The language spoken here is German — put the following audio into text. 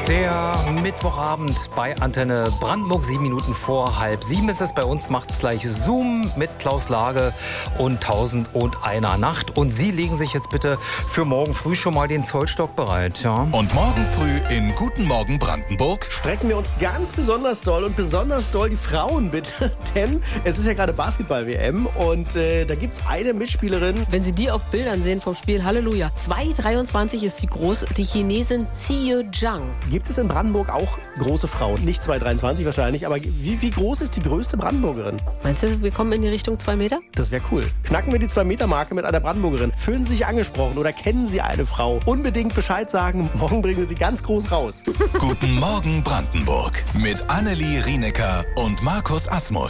Der Mittwochabend bei Antenne Brandenburg, 7 Minuten vor 6:30 ist es. Bei uns macht's gleich Zoom mit Klaus Lage und 1001 Nacht. Und Sie legen sich jetzt bitte für morgen früh schon mal den Zollstock bereit. Ja? Und morgen früh in Guten Morgen Brandenburg strecken wir uns ganz besonders doll und besonders doll die Frauen bitte. Denn es ist ja gerade Basketball-WM und da gibt's eine Mitspielerin. Wenn Sie die auf Bildern sehen vom Spiel, Halleluja. 2,23 ist sie groß, die Chinesin Xiyu Zhang. Gibt es in Brandenburg auch große Frauen? Nicht 2,23 wahrscheinlich, aber wie groß ist die größte Brandenburgerin? Meinst du, wir kommen in die Richtung 2 Meter? Das wäre cool. Knacken wir die 2-Meter-Marke mit einer Brandenburgerin. Fühlen Sie sich angesprochen oder kennen Sie eine Frau? Unbedingt Bescheid sagen. Morgen bringen wir sie ganz groß raus. Guten Morgen Brandenburg mit Annelie Rienecker und Markus Asmus.